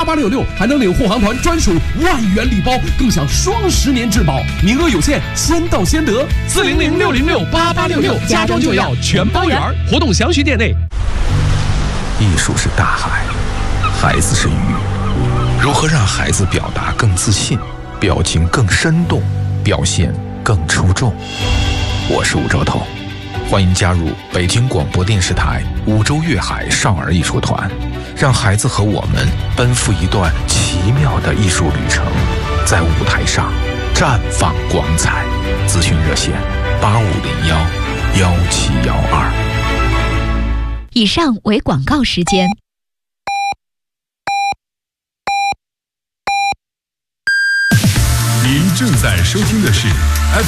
8866，还能领护航团专属万元礼包，更享双10年质保，名额有限，先到先得。400-606-8866，家装就要全包圆。活动详询店内。 艺术是大海，孩子是鱼。如何让孩子表达更自信，表情更生动，表现更出众？我是吴兆头，欢迎加入北京广播电视台五洲粤海少儿艺术团，让孩子和我们奔赴一段奇妙的艺术旅程，在舞台上绽放光彩。咨询热线8501-1712。 以上为广告时间。 您正在收听的是